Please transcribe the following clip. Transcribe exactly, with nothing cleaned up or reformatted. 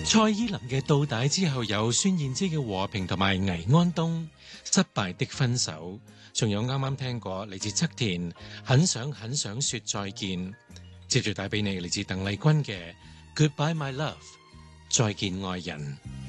蔡依林嘅到底之後有孫燕姿嘅和平同埋倪安東失敗的分手，仲有啱啱聽過嚟自側田很想很想說再見，接住帶俾你嚟自鄧麗君嘅 Goodbye My Love 再見愛人。